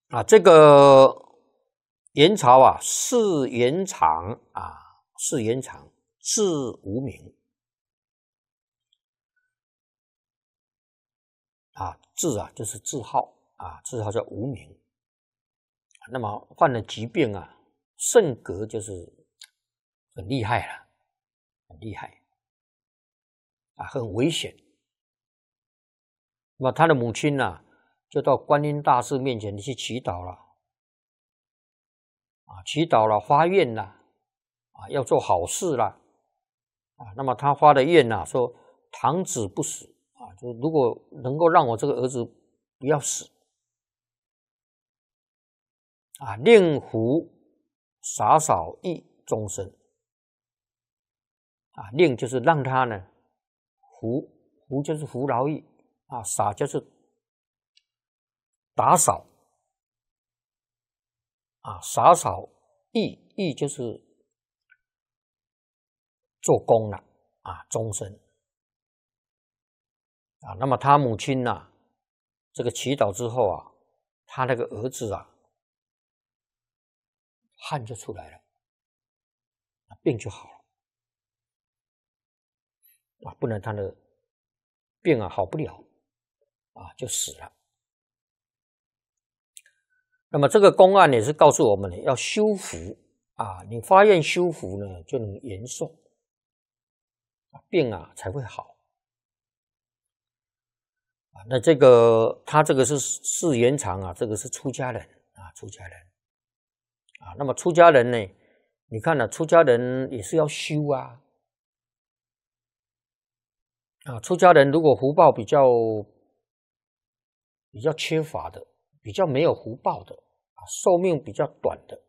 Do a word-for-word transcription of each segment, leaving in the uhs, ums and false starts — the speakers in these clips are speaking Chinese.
啊，这个元朝啊，字元长啊，字元长，字无名啊，字啊就是字号啊，字号叫无名。那么患了疾病啊，肾格就是很厉害了，很厉害啊，很危险。那么他的母亲呢、啊，就到观音大士面前去祈祷了，啊，祈祷了，发愿了，啊，要做好事了，啊，那么他发的愿呐、啊，说堂子不死啊，就如果能够让我这个儿子不要死，啊，令狐洒扫益终身，啊，令就是让他呢，服服就是服劳役，啊，洒就是打扫，啊，洒扫益益就是做工了，啊，终身，啊，那么他母亲呐、啊，这个祈祷之后啊，他那个儿子啊，汗就出来了，病就好了，啊，不然他的病啊好不了，啊，就死了。那么这个公案也是告诉我们呢，要修福啊，你发愿修福呢，就能延寿，病啊才会好。啊，那这个他这个是是延长啊，这个是出家人啊，出家人啊。那么出家人呢，你看呢、啊，出家人也是要修啊。啊，出家人如果福报比较比较缺乏的，比较没有福报的啊，寿命比较短的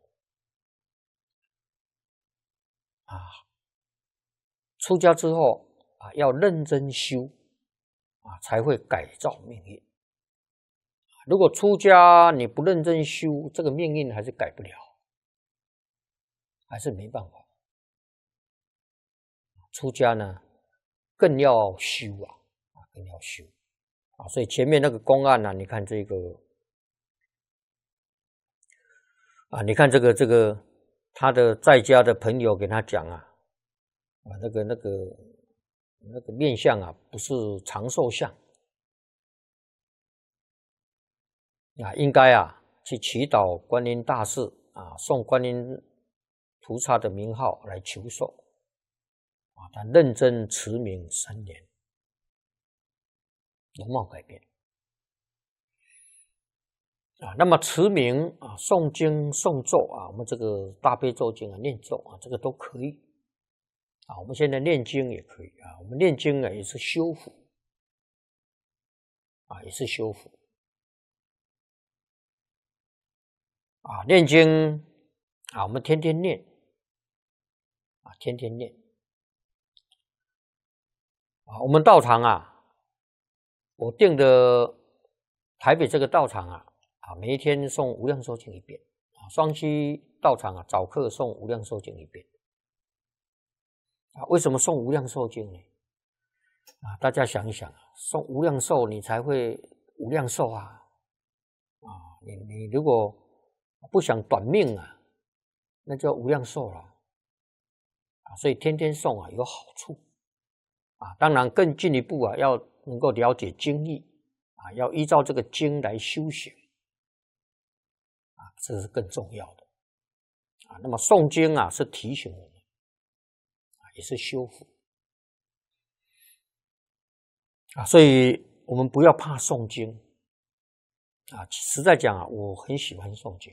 啊，出家之后啊，要认真修啊，才会改造命运。如果出家你不认真修，这个命运还是改不了，还是没办法。出家呢，更要修啊，啊，更要修啊。所以前面那个公案呢、啊，你看这个啊，你看这个这个他的在家的朋友给他讲啊，啊，那个那个那个面相啊，不是长寿相啊，应该啊去祈祷观音大士啊，送观音菩萨的名号来求寿啊，他认真持名三年，容貌改变啊。那么持名啊，诵经诵咒啊，我们这个大悲咒经啊，念咒啊，这个都可以啊。我们现在念经也可以啊，我们念经啊也是修福啊，也是修福啊。念经啊，我们天天念啊，天天念啊。我们道场啊，我定的台北这个道场啊，啊，每一天诵无量寿经一遍啊。双溪道场啊，早课诵无量寿经一遍啊。为什么诵无量寿经呢？啊，大家想一想啊，诵无量寿你才会无量寿啊。啊，你你如果不想短命啊，那就无量寿了啊。所以天天诵啊有好处啊。当然更进一步啊，要能够了解经义啊，要依照这个经来修行啊，这是更重要的啊。那么诵经啊，是提醒我们啊，也是修福啊。所以我们不要怕诵经啊。实在讲啊，我很喜欢诵经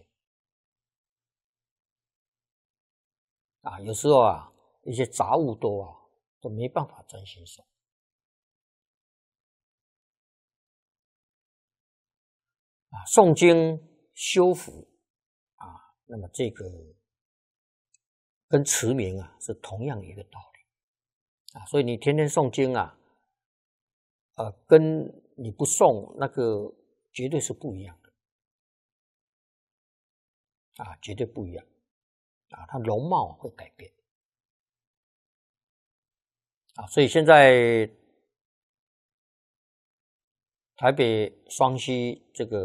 啊。有时候啊，一些杂物多啊，都没办法专心诵啊。诵经修福啊，那么这个跟持名啊是同样一个道理啊。所以你天天诵经啊，呃，跟你不诵那个绝对是不一样的啊，绝对不一样啊，它容貌会改变啊。所以现在台北双溪这个